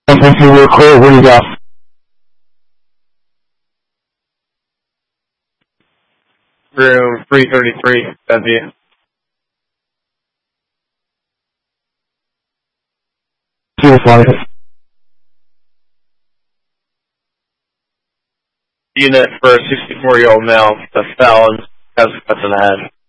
Something real quick. What do you got? Room 333, W. Unit for a 64-year-old male. The felon has cuts in the head.